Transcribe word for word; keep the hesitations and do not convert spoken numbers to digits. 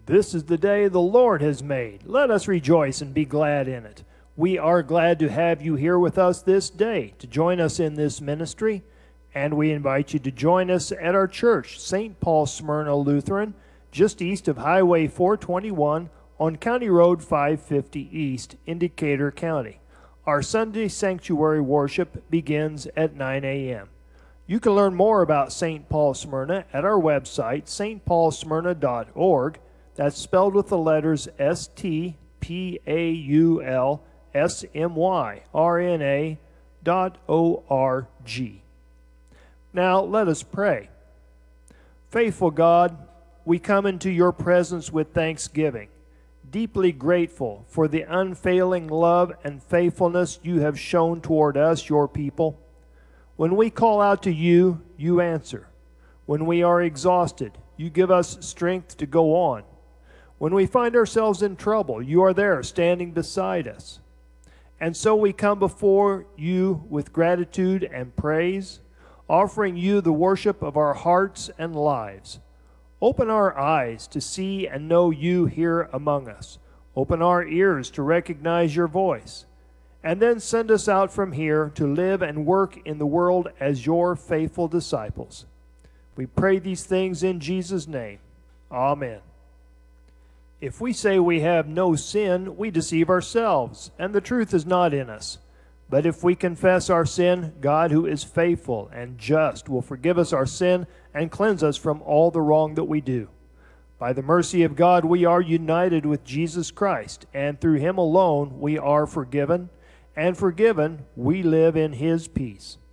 This is the day the Lord has made. Let us rejoice and be glad in it. We are glad to have you here with us this day to join us in this ministry, and we invite you to join us at our church, Saint Paul Smyrna Lutheran, just east of Highway four twenty-one on County Road five fifty East in Decatur County. Our Sunday sanctuary worship begins at nine a.m. You can learn more about Saint Paul Smyrna at our website, s t paul smyrna dot org. That's spelled with the letters S T P A U L S M Y R N A dot O R G. Now let us pray. Faithful God, we come into your presence with thanksgiving, deeply grateful for the unfailing love and faithfulness you have shown toward us, your people. When we call out to you, you answer. When we are exhausted, you give us strength to go on. When we find ourselves in trouble, you are there standing beside us. And so we come before you with gratitude and praise, offering you the worship of our hearts and lives. Open our eyes to see and know you here among us. Open our ears to recognize your voice. And then send us out from here to live and work in the world as your faithful disciples. We pray these things in Jesus' name. Amen. If we say we have no sin, we deceive ourselves, and the truth is not in us. But if we confess our sin, God, who is faithful and just, will forgive us our sin and cleanse us from all the wrong that we do. By the mercy of God, we are united with Jesus Christ, and through him alone we are forgiven, and forgiven we live in his peace.